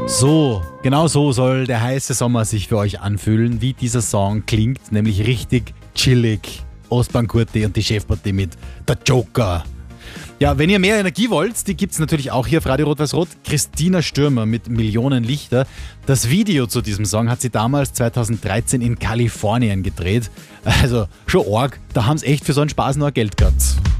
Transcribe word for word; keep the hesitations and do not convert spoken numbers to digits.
So, genau so soll der heiße Sommer sich für euch anfühlen, wie dieser Song klingt, nämlich richtig chillig. Ostbahn Kurti und die Chefpartie mit der Joker. Ja, wenn ihr mehr Energie wollt, die gibt's natürlich auch hier auf Radio Rot-Weiß-Rot. Christina Stürmer mit Millionen Lichter. Das Video zu diesem Song hat sie damals zweitausenddreizehn in Kalifornien gedreht. Also schon arg, da haben's echt für so einen Spaß noch Geld gehabt.